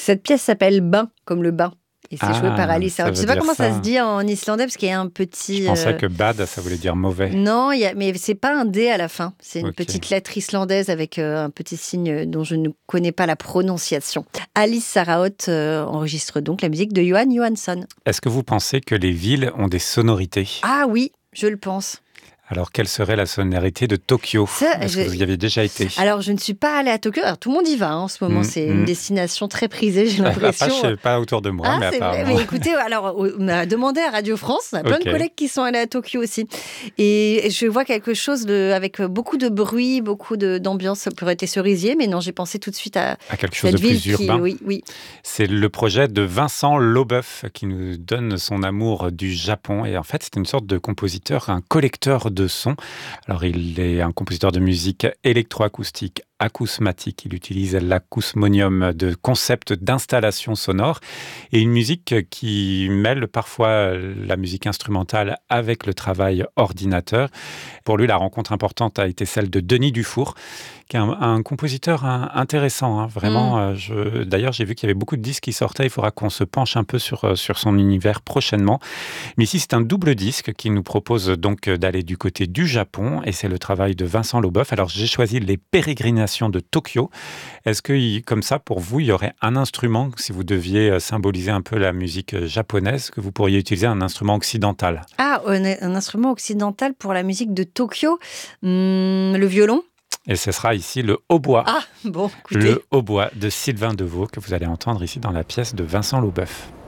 Cette pièce s'appelle Bain, comme le bain. Et c'est joué par Alice ça Sarraute. Je veut ne sais pas dire comment ça ça. se dit en islandais, parce qu'il y a un petit... Je pensais que bad, ça voulait dire mauvais. Non, mais c'est pas un D à la fin. C'est une Ok. petite lettre islandaise avec un petit signe dont je ne connais pas la prononciation. Alice Sarraute enregistre donc la musique de Jóhann Jóhannsson. Est-ce que vous pensez que les villes ont des sonorités ? Ah oui, je le pense. Alors, quelle serait la sonorité de Tokyo ? Ça, Est-ce que vous y avez déjà été ? Alors, je ne suis pas allée à Tokyo. Alors, tout le monde y va en ce moment. C'est une destination très prisée, j'ai l'impression. Je sais pas autour de moi, mais c'est vrai. apparemment. Mais écoutez, alors, on a demandé à Radio France. On a plein de collègues qui sont allés à Tokyo aussi. Et je vois quelque chose avec beaucoup de bruit, beaucoup d'ambiance. Ça pourrait être cerisier, mais non, j'ai pensé tout de suite à quelque chose cette de ville plus urbain. Oui. C'est le projet de Vincent Leboeuf qui nous donne son amour du Japon. Et en fait, c'est une sorte de compositeur, un collecteur de sons. Alors, il est un compositeur de musique électroacoustique, acousmatique. Il utilise l'acousmonium de concept d'installation sonore et une musique qui mêle parfois la musique instrumentale avec le travail ordinateur. Pour lui, la rencontre importante a été celle de Denis Dufour, qui est un compositeur intéressant. Vraiment, d'ailleurs, j'ai vu qu'il y avait beaucoup de disques qui sortaient. Il faudra qu'on se penche un peu sur son univers prochainement. Mais ici, c'est un double disque qui nous propose donc d'aller du côté du Japon et c'est le travail de Vincent Leboeuf. Alors, j'ai choisi les pérégrinations de Tokyo. Est-ce que, comme ça, pour vous, il y aurait un instrument, si vous deviez symboliser un peu la musique japonaise, que vous pourriez utiliser, un instrument occidental ? Ah, un instrument occidental pour la musique de Tokyo. Le violon ? Et ce sera ici le hautbois. Ah, bon, écoutez. Le hautbois de Sylvain Devaux que vous allez entendre ici dans la pièce de Vincent Leboeuf.